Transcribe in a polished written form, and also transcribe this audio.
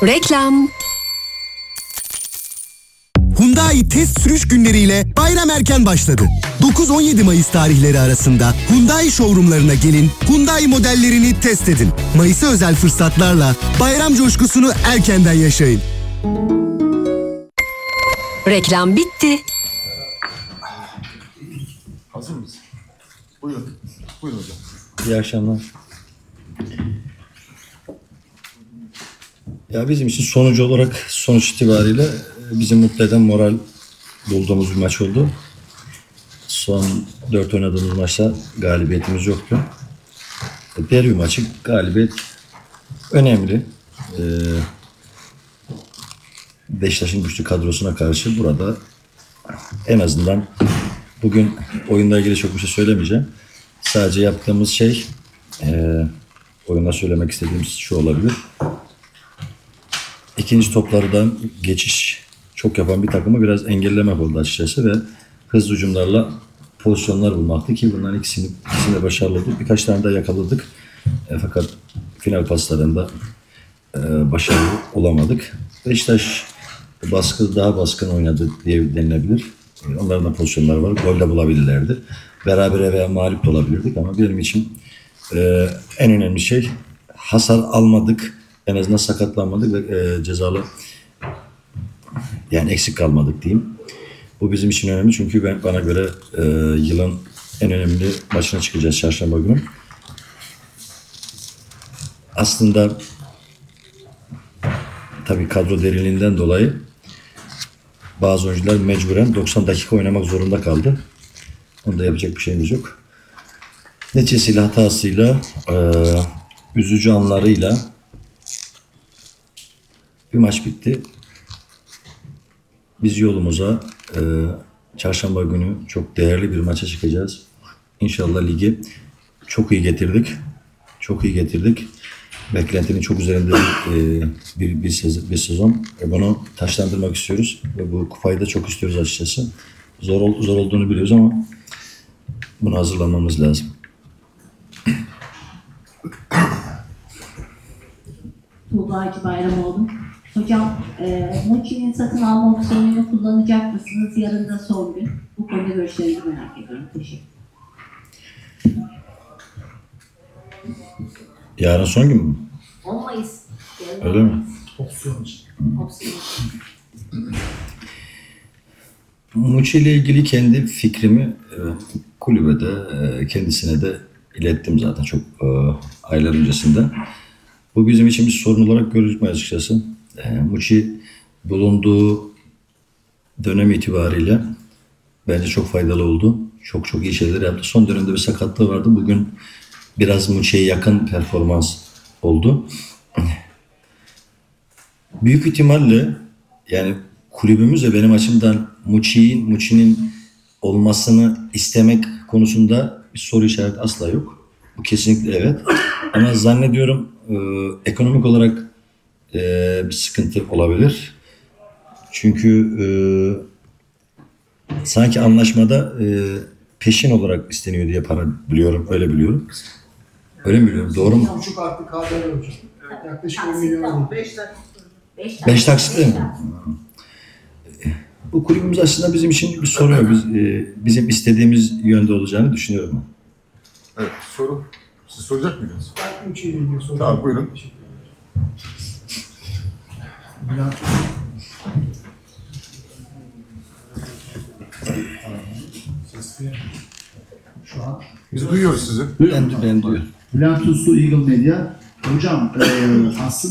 Reklam. Hyundai test sürüş günleriyle bayram erken başladı. 9-17 Mayıs tarihleri arasında Hyundai showroomlarına gelin, Hyundai modellerini test edin. Mayıs'a özel fırsatlarla bayram coşkusunu erkenden yaşayın. Reklam bitti. Hazır mıyız? Buyurun. Buyurun hocam. İyi akşamlar. Ya bizim için sonucu olarak sonuç itibariyle bizi mutlu eden moral bulduğumuz bir maç oldu. Son 4 oynadığımız maçta galibiyetimiz yoktu. Diğer bir maçı galibiyet önemli. Beşiktaş'ın güçlü kadrosuna karşı burada en azından bugün oyunla ilgili çok bir şey söylemeyeceğim. Sadece yaptığımız şey oyunda söylemek istediğimiz şu olabilir. İkinci toplardan geçiş çok yapan bir takımı biraz engellemek oldu açıkçası ve hızlı hücumlarla pozisyonlar bulmaktı ki bunların ikisini de başarılı olduk. Birkaç tane daha yakaladık. Fakat final paslarında başarılı olamadık. Beşiktaş daha baskın oynadı diye denilebilir. Onların da pozisyonları var. Gol de bulabilirlerdi. Berabere veya mağlup da olabilirdik ama benim için en önemli şey hasar almadık. En azından sakatlanmadık ve cezalı yani eksik kalmadık diyeyim. Bu bizim için önemli çünkü bana göre yılın en önemli maçına çıkacağız çarşamba günü. Aslında tabii kadro derinliğinden dolayı bazı oyuncular mecburen 90 dakika oynamak zorunda kaldı. Onda yapacak bir şeyimiz yok. Neticesiyle hatasıyla, üzücü anlarıyla bir maç bitti. Biz yolumuza çarşamba günü çok değerli bir maça çıkacağız. İnşallah ligi çok iyi getirdik. Çok iyi getirdik. Beklentinin çok üzerinde bir sezon. Bunu taşlandırmak istiyoruz. Ve bu kupayı da çok istiyoruz açıkçası. Zor olduğunu biliyoruz ama buna hazırlanmamız lazım. Tuğba'cı Bayramoğlu. Hocam, Muçi'nin satın alma opsiyonunu kullanacak mısınız? Yarın da son gün. Bu konuda görüşlerinizi merak ediyorum. Teşekkür ederim. Yarın son gün mü? 10 Mayıs. Öyle mi? Opsiyon. Muçi ile ilgili kendi fikrimi kulübede kendisine de ilettim zaten çok aylar öncesinde. Bu bizim için bir sorun olarak gözükmüyor açıkçası. Muçi bulunduğu dönem itibariyle bence çok faydalı oldu. Çok iyi şeyler yaptı. Son dönemde bir sakatlığı vardı. Bugün biraz Muçi'ye yakın performans oldu. Büyük ihtimalle yani kulübümüz ve benim açımdan Muçi'nin olmasını istemek konusunda bir soru işareti asla yok. Bu kesinlikle evet. Ama zannediyorum ekonomik olarak bir sıkıntı olabilir. Çünkü sanki anlaşmada peşin olarak isteniyor diye para biliyorum. Öyle biliyorum. Öyle mi biliyorum? Doğru mu? 2,5 artı KDV hocam. Evet, yaklaşık 10 milyon. 5 taksitle mi? Bu kulübümüz aslında bizim için bir sorun yok. Bizim istediğimiz yönde olacağını düşünüyorum. Evet, soru. Siz soracak mıydınız? Ben 3 ile ilgili soru. Tamam, buyurun. Bülent Sesli. Şu an. Biz duyuyoruz sizi. Ben duyuyorum. Bülent Uslu, Eagle Medya. Hocam aslında